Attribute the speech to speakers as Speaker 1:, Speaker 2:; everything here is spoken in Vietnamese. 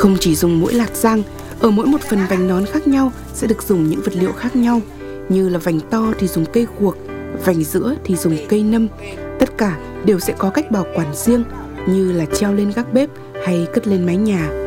Speaker 1: Không chỉ dùng mỗi lạt rang, ở mỗi một phần vành nón khác nhau sẽ được dùng những vật liệu khác nhau, như là vành to thì dùng cây guộc, vành giữa thì dùng cây nâm. Tất cả đều sẽ có cách bảo quản riêng, như là treo lên gác bếp hay cất lên mái nhà.